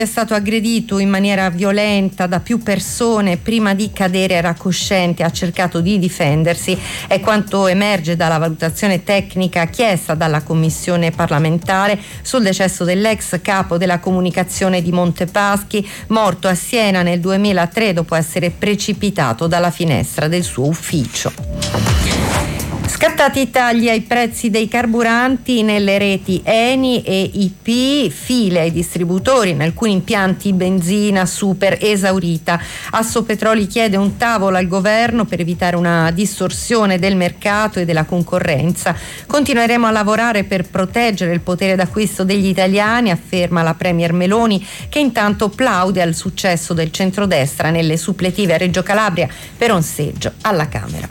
È stato aggredito in maniera violenta da più persone, prima di cadere era cosciente, ha cercato di difendersi, è quanto emerge dalla valutazione tecnica chiesta dalla commissione parlamentare sul decesso dell'ex capo della comunicazione di Montepaschi, morto a Siena nel 2003 dopo essere precipitato dalla finestra del suo ufficio. Scattati i tagli ai prezzi dei carburanti nelle reti Eni e IP, file ai distributori in alcuni impianti benzina super esaurita. Assopetroli chiede un tavolo al governo per evitare una distorsione del mercato e della concorrenza. Continueremo a lavorare per proteggere il potere d'acquisto degli italiani, afferma la premier Meloni, che intanto plaude al successo del centrodestra nelle suppletive a Reggio Calabria per un seggio alla Camera.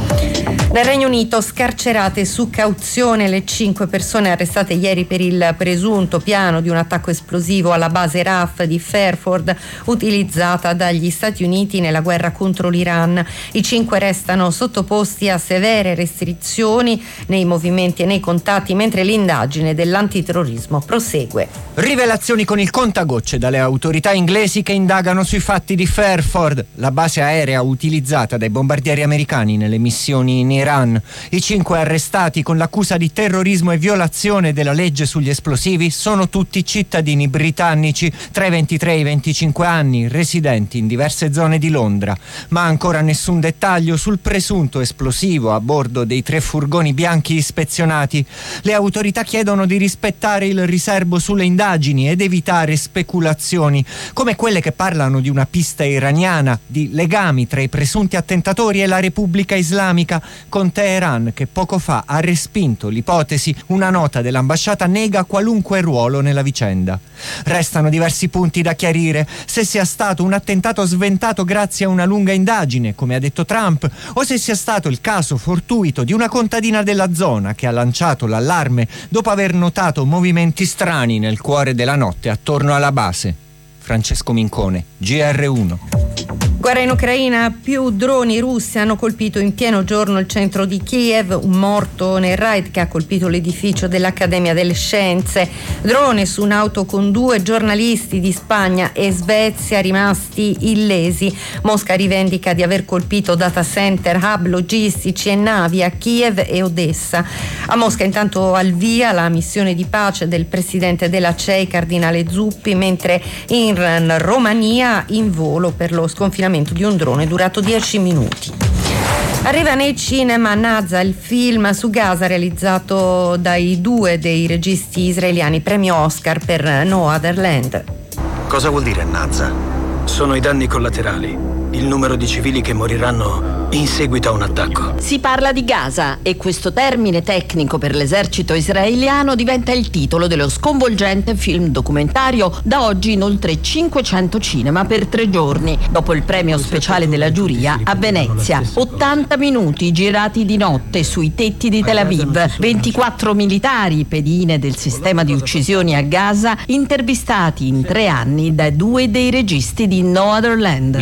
Nel Regno Unito scarcerate su cauzione le 5 persone arrestate ieri per il presunto piano di un attacco esplosivo alla base RAF di Fairford utilizzata dagli Stati Uniti nella guerra contro l'Iran. I 5 restano sottoposti a severe restrizioni nei movimenti e nei contatti mentre l'indagine dell'antiterrorismo prosegue. Rivelazioni con il contagocce dalle autorità inglesi che indagano sui fatti di Fairford, la base aerea utilizzata dai bombardieri americani nelle missioni in Iran. I 5 arrestati con l'accusa di terrorismo e violazione della legge sugli esplosivi sono tutti cittadini britannici tra i 23 e i 25 anni, residenti in diverse zone di Londra. Ma ancora nessun dettaglio sul presunto esplosivo a bordo dei 3 furgoni bianchi ispezionati. Le autorità chiedono di rispettare il riserbo sulle indagini ed evitare speculazioni come quelle che parlano di una pista iraniana, di legami tra i presunti attentatori e la Repubblica Islamica, con Teheran che poco fa ha respinto l'ipotesi. Una nota dell'ambasciata nega qualunque ruolo nella vicenda. Restano diversi punti da chiarire: se sia stato un attentato sventato grazie a una lunga indagine, come ha detto Trump, o se sia stato il caso fortuito di una contadina della zona che ha lanciato l'allarme dopo aver notato movimenti strani nel cuore della notte attorno alla base. Francesco Mincone, GR1. Guerra in Ucraina, più droni russi hanno colpito in pieno giorno il centro di Kiev, un morto nel raid che ha colpito l'edificio dell'Accademia delle Scienze. Drone su un'auto con 2 giornalisti di Spagna e Svezia rimasti illesi. Mosca rivendica di aver colpito data center, hub logistici e navi a Kiev e Odessa. A Mosca intanto al via la missione di pace del presidente della CEI, cardinale Zuppi, mentre in Romania in volo per lo sconfinamento di un drone durato 10 minuti. Arriva nei cinema Naza, il film su Gaza realizzato dai 2 dei registi israeliani, premio Oscar per No Other Land. Cosa vuol dire Naza? Sono i danni collaterali, il numero di civili che moriranno in seguito a un attacco. Si parla di Gaza e questo termine tecnico per l'esercito israeliano diventa il titolo dello sconvolgente film documentario da oggi in oltre 500 cinema per 3 giorni, dopo il premio speciale della giuria a Venezia. 80 minuti girati di notte sui tetti di Tel Aviv, 24 militari, pedine del sistema di uccisioni a Gaza, intervistati in 3 anni da 2 dei registi di No Other Land.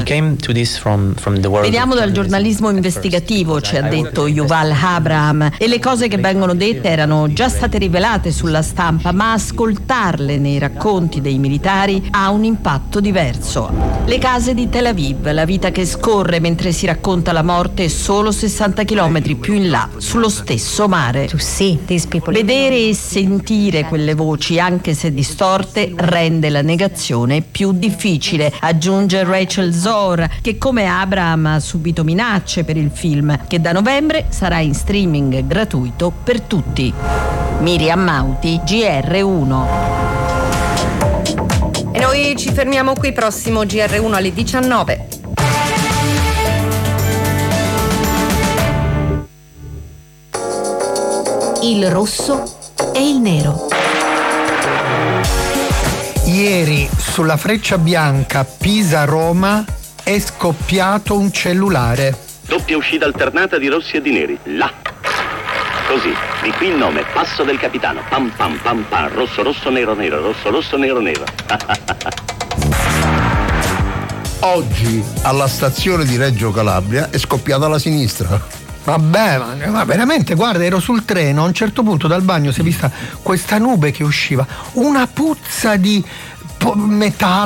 Veniamo dal giornalismo investigativo, ci ha detto Yuval Abraham, e le cose che vengono dette erano già state rivelate sulla stampa, ma ascoltarle nei racconti dei militari ha un impatto diverso. Le case di Tel Aviv, la vita che scorre mentre si racconta la morte solo 60 chilometri più in là, sullo stesso mare. Vedere e sentire quelle voci, anche se distorte, rende la negazione più difficile, aggiunge Rachel Zohr, che come Abraham ha subito minacce per il film, che da novembre sarà in streaming gratuito per tutti. Miriam Mauti, GR1. E noi ci fermiamo qui, prossimo GR1 alle 19. Il rosso e il nero. Ieri sulla Freccia Bianca Pisa-Roma è scoppiato un cellulare. Doppia uscita alternata di rossi e di neri. Là. Così. Di qui il nome. Passo del capitano. Pam pam pam pam. Rosso rosso nero nero. Rosso rosso nero nero. Oggi alla stazione di Reggio Calabria è scoppiata la sinistra. Vabbè, ma veramente, guarda, ero sul treno, a un certo punto dal bagno si è vista questa nube che usciva, una puzza di metallo.